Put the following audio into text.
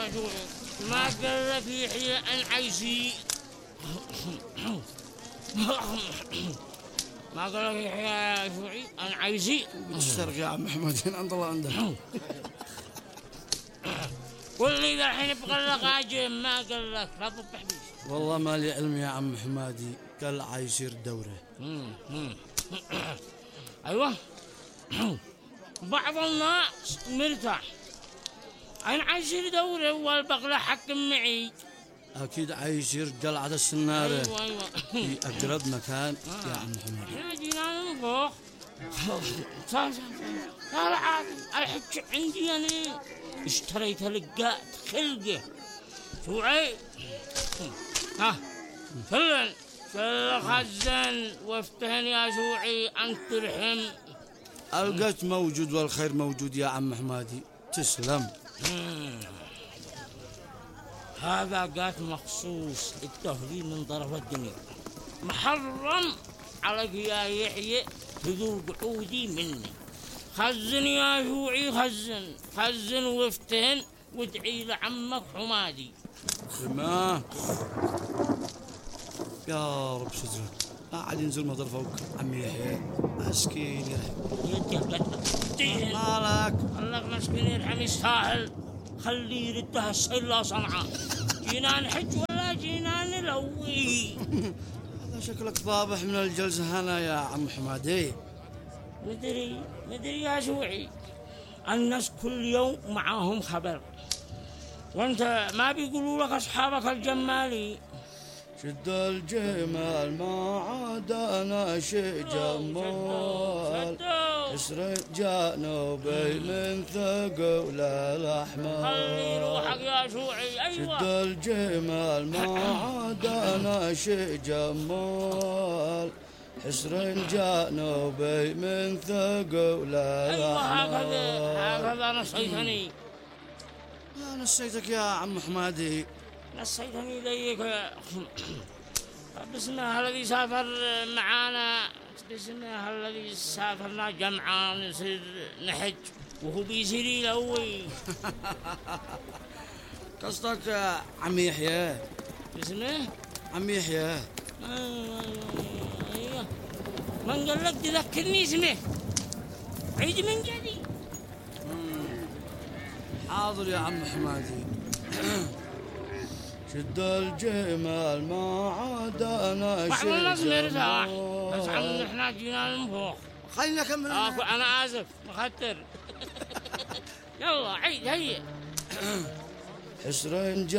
يا شوعي ما قال لك يحيى أن عايشي ما قال لك يحيى يا شوعي أن عايشي السرق يا عم محمد عند الله عندك. قل لي ذا الحين يبغى لك عاجم ما قال لك لا تطبح بيش. والله ما لي علم يا عم حمادي، قال عايشير دوره. أيوة. بعض الناس مرتاح أنا عايشير دوره والبغلة حكم معي. اكيد عايشير قلعة السنارة. أيوة في اقرب مكان يا عم حمادي. احنا جينا ننفخ. صار عادي الحج عندي أنا اشتريت لقات خلقه شوعي. ها فلن خزن وافتهن يا شوعي أنت ترحم. القت موجود والخير موجود يا عم حمادي، تسلم. هذا قات مخصوص للتهذيب من طرف الدنيا، محرم عليك يا يحيى تذوق عودي مني. خزن يا شوعي خزن وافتهن وادعي لعمك حمادي. ما يا رب شجرة عاد ينزل مطر فوق عمي يحيى مسكين يرحم. يده قد مالك الله مسكين يرحم يستاهل. خليه يردها السيل صنعاء. جينا نحج ولا جينا نلوي. هذا شكلك ضابح من الجلسة هنا يا عم حمادي. مدري يا شوعي الناس كل يوم معاهم خبر وانت ما بيقولوا لك اصحابك الجمالي. شد الجمال ما عاد انا شي جمال، اسر جانبي من ثقل الاحمال. خلي روحك يا شوعي. ايوه شد الجمال ما عاد انا شي جمال، حسر جانبي من ثقل الاحمال. ايوه هكذا نصيتني. نسيتك يا عم حمادي. نسيتني ليك. باسمه الذي سافر معانا، باسمه الذي سافرنا جمعان نصير نحج وهو بيصير يلوي. قصدك عم يحيى؟ باسمه عم يحيى. ايوه من قال لك تذكرني اسمه؟ عيد من جديد. حاضر يا عم حمادي. شد الجمال ما عاد انا بعض الناس مرتاح بس جمال. عم احنا جينا ننفخ. خلينا نكمل. انا اسف مخدر. يلا عيد هيا. حسر